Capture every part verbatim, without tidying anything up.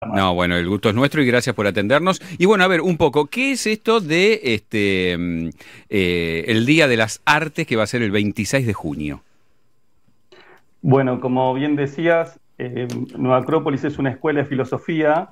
No, bueno, el gusto es nuestro y gracias por atendernos. Y bueno, a ver, un poco, ¿qué es esto de este mm, eh, el Día de las Artes que va a ser el veintiséis de junio? Bueno, como bien decías, eh, Nueva Acrópolis es una escuela de filosofía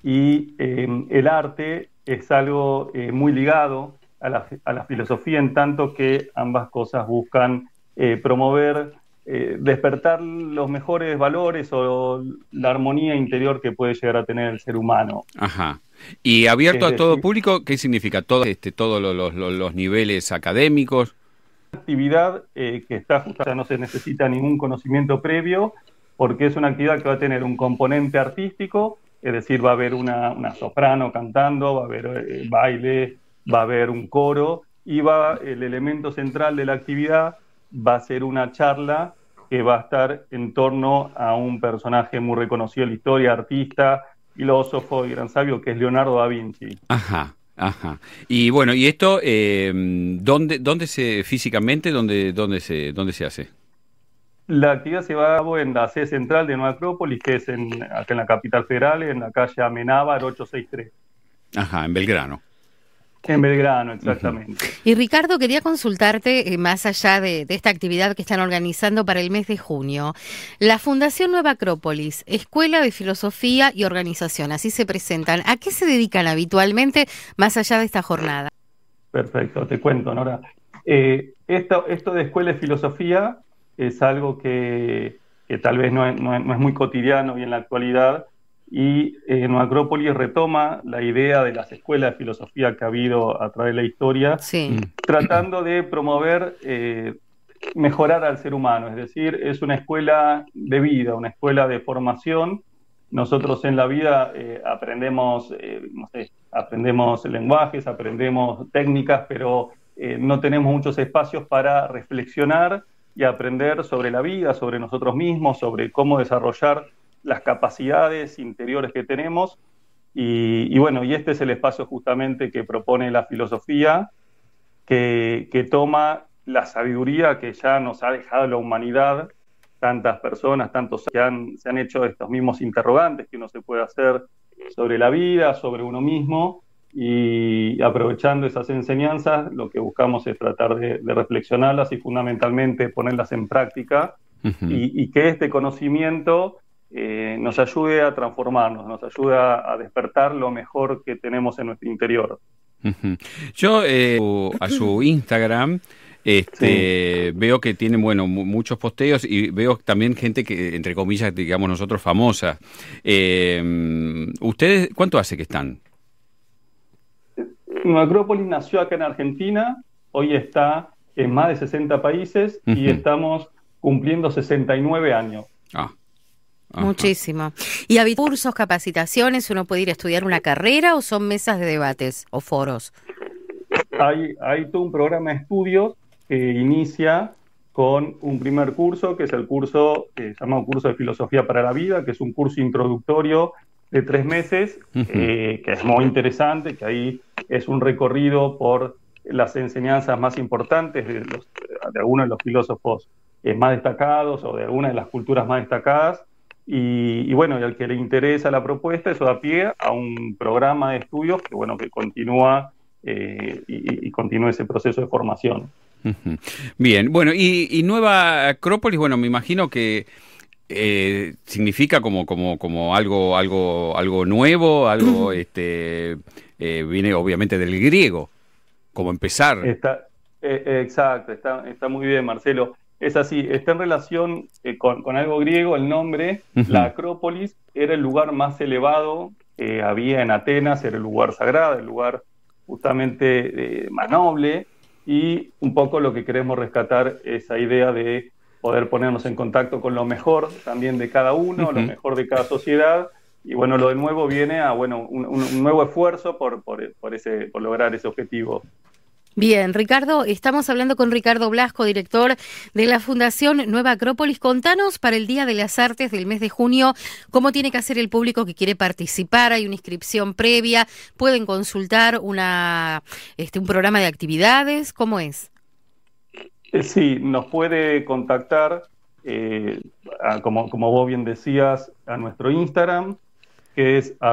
y eh, el arte es algo eh, muy ligado a la, a la filosofía, en tanto que ambas cosas buscan eh, promover, eh, despertar los mejores valores o la armonía interior que puede llegar a tener el ser humano. Ajá. ¿Y abierto Es a todo decir, público? ¿Qué significa? Todo, este, todos los, los- los- los niveles académicos. actividad eh, que está justa, no se necesita ningún conocimiento previo, porque es una actividad que va a tener un componente artístico, es decir, va a haber una, una soprano cantando, va a haber eh, baile, va a haber un coro, y va, el elemento central de la actividad va a ser una charla que va a estar en torno a un personaje muy reconocido en la historia, artista, filósofo y gran sabio, que es Leonardo da Vinci. Ajá, ajá. Y bueno, ¿y esto eh, dónde, dónde se, físicamente, dónde, dónde se, dónde se hace? La actividad se va a cabo en la sede central de Nueva Acrópolis, que es en, acá en la capital federal, en la calle Amenábar ochocientos sesenta y tres. Ajá, en Belgrano. En Belgrano, Ujú. exactamente. Y Ricardo, quería consultarte, eh, más allá de, de esta actividad que están organizando para el mes de junio, la Fundación Nueva Acrópolis, Escuela de Filosofía y Organización, así se presentan. ¿A qué se dedican habitualmente más allá de esta jornada? Perfecto, te cuento, Nora. Eh, esto, esto de escuela de filosofía es algo que, que tal vez no es, no es- no es muy cotidiano y en la actualidad, y eh, Nueva Acrópolis retoma la idea de las escuelas de filosofía que ha habido a través de la historia, Sí. Mm. tratando de promover, eh, mejorar al ser humano, es decir, es una escuela de vida, una escuela de formación. Nosotros en la vida eh, aprendemos, eh, no sé, aprendemos lenguajes, aprendemos técnicas, pero eh, no tenemos muchos espacios para reflexionar y aprender sobre la vida, sobre nosotros mismos, sobre cómo desarrollar las capacidades interiores que tenemos. Y, y bueno, y este es el espacio justamente que propone la filosofía, que, que toma la sabiduría que ya nos ha dejado la humanidad, tantas personas, tantos que han, se han hecho estos mismos interrogantes que uno se puede hacer sobre la vida, sobre uno mismo, y aprovechando esas enseñanzas, lo que buscamos es tratar de, de reflexionarlas y fundamentalmente ponerlas en práctica, Ujú. y, y que este conocimiento eh, nos ayude a transformarnos, nos ayude a, a despertar lo mejor que tenemos en nuestro interior. Ujú. Yo eh, a su Instagram Sí. este, veo que tienen bueno mu- muchos posteos y veo también gente que, entre comillas, digamos nosotros, famosa. Eh, ¿ustedes cuánto hace que están? Nueva Acrópolis nació acá en Argentina, hoy está en más de sesenta países y Ujú. estamos cumpliendo sesenta y nueve años. Ah, ajá. Muchísimo. ¿Y hay cursos, capacitaciones? ¿Uno puede ir a estudiar una carrera o son mesas de debates o foros? Hay, hay todo un programa de estudios que inicia con un primer curso, que es el curso que se llama Curso de Filosofía para la Vida, que es un curso introductorio de tres meses, Ujú. eh, que es muy interesante, que ahí es un recorrido por las enseñanzas más importantes de, los, de algunos de los filósofos eh, más destacados o de algunas de las culturas más destacadas. Y, y bueno, y al que le interesa la propuesta, eso da pie a un programa de estudios que, bueno, que continúa eh, y, y continúe ese proceso de formación. Ujú. Bien, bueno, y, y Nueva Acrópolis, bueno, me imagino que eh, significa como, como, como algo, algo, algo nuevo, algo, este, eh, viene obviamente del griego, como empezar. Está, eh, eh, exacto, está, está muy bien, Marcelo. Es así, está en relación eh, con, con algo griego. El nombre, la Ujú. Acrópolis, era el lugar más elevado que había en Atenas, era el lugar sagrado, el lugar justamente eh, más noble, y un poco lo que queremos rescatar es esa idea de poder ponernos en contacto con lo mejor también de cada uno, lo Ujú. mejor de cada sociedad. Y bueno, lo de nuevo viene a bueno, un, un, un nuevo esfuerzo por, por, por, ese, por lograr ese objetivo. Bien, Ricardo, estamos hablando con Ricardo Blasco, director de la Fundación Nueva Acrópolis. Contanos para el Día de las Artes del mes de junio, cómo tiene que hacer el público que quiere participar. Hay una inscripción previa, pueden consultar una, este, un programa de actividades, ¿cómo es? Eh, Sí, nos puede contactar, eh, a- como, como vos bien decías, a nuestro Instagram, que es